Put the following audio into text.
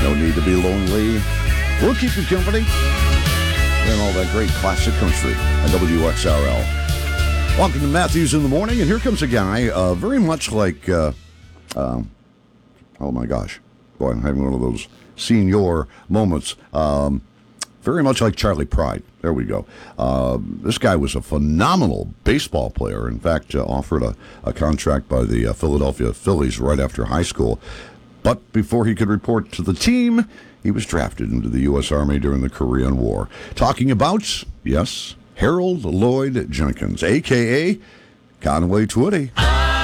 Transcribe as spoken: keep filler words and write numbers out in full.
No Need to Be Lonely. We'll keep you company. And all that great classic country on W X R L. Welcome to Matthews in the Morning, and here comes a guy uh, very much like, uh, uh, oh my gosh, boy, I'm having one of those senior moments. Um, very much like Charlie Pride. There we go. Uh, this guy was a phenomenal baseball player. In fact, uh, offered a, a contract by the uh, Philadelphia Phillies right after high school. But before he could report to the team, he was drafted into the U S Army during the Korean War. Talking about, yes, Harold Lloyd Jenkins, a k a. Conway Twitty.